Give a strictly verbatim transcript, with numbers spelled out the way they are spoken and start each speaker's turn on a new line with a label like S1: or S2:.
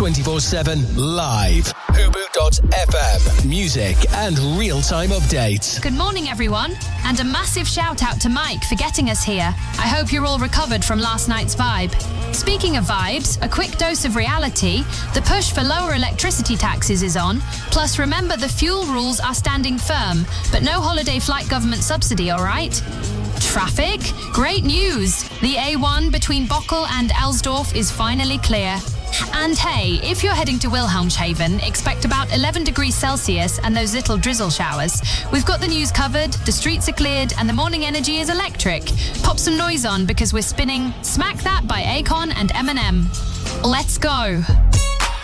S1: twenty-four seven live. Hubu dot F M. Music and real-time updates.
S2: Good morning, everyone. And a massive shout out to Mike for getting us here. I hope you're all recovered from last night's vibe. Speaking of vibes, a quick dose of reality. The push for lower electricity taxes is on. Plus, remember the fuel rules are standing firm, but no holiday flight government subsidy, all right? Traffic? Great news! The A one between Bokel and Elsdorf is finally clear. And hey, if you're heading to Wilhelmshaven, expect about eleven degrees Celsius and those little drizzle showers. We've got the news covered, the streets are cleared, and the morning energy is electric. Pop some noise on because we're spinning Smack That by Akon and Eminem. Let's go!